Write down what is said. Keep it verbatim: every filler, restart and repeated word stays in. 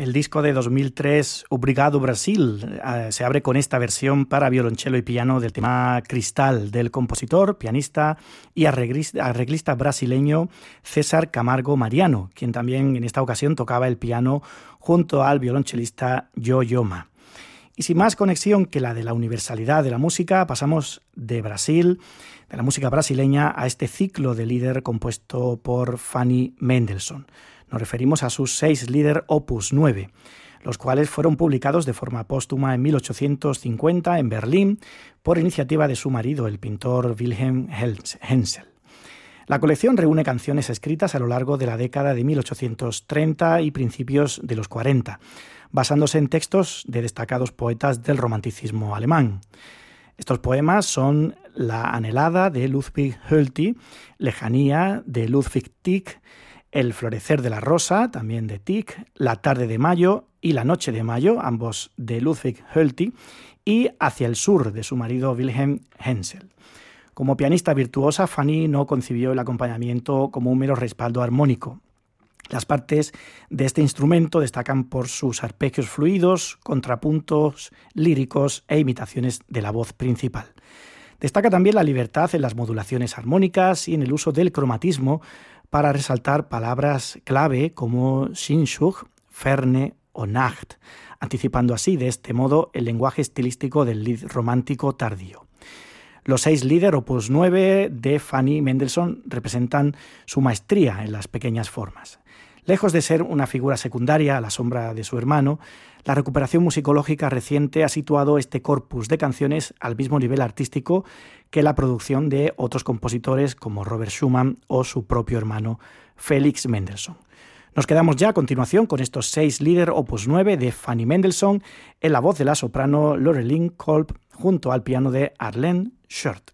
El disco de dos mil tres, Obrigado Brasil, eh, se abre con esta versión para violonchelo y piano del tema Cristal, del compositor, pianista y arreglista, arreglista brasileño César Camargo Mariano, quien también en esta ocasión tocaba el piano junto al violonchelista Yo-Yo Ma. Y sin más conexión que la de la universalidad de la música, pasamos de Brasil, de la música brasileña, a este ciclo de Lieder compuesto por Fanny Mendelssohn. Nos referimos a sus seis Lieder Opus nueve, los cuales fueron publicados de forma póstuma en mil ochocientos cincuenta en Berlín por iniciativa de su marido, el pintor Wilhelm Hensel. La colección reúne canciones escritas a lo largo de la década de mil ochocientos treinta y principios de los cuarenta, basándose en textos de destacados poetas del romanticismo alemán. Estos poemas son La anhelada de Ludwig Hölty, Lejanía de Ludwig Tieck, El florecer de la rosa, también de Tieck, La tarde de mayo y La noche de mayo, ambos de Ludwig Hölty, y Hacia el sur, de su marido Wilhelm Hensel. Como pianista virtuosa, Fanny no concibió el acompañamiento como un mero respaldo armónico. Las partes de este instrumento destacan por sus arpegios fluidos, contrapuntos líricos e imitaciones de la voz principal. Destaca también la libertad en las modulaciones armónicas y en el uso del cromatismo para resaltar palabras clave como Sehnsucht, Ferne o Nacht, anticipando así de este modo el lenguaje estilístico del Lied romántico tardío. Los seis Lieder Opus nueve de Fanny Mendelssohn representan su maestría en las pequeñas formas. Lejos de ser una figura secundaria a la sombra de su hermano, la recuperación musicológica reciente ha situado este corpus de canciones al mismo nivel artístico que la producción de otros compositores como Robert Schumann o su propio hermano Felix Mendelssohn. Nos quedamos ya a continuación con estos seis Lieder Opus nueve de Fanny Mendelssohn en la voz de la soprano Laureline Kolb junto al piano de Arlene Short.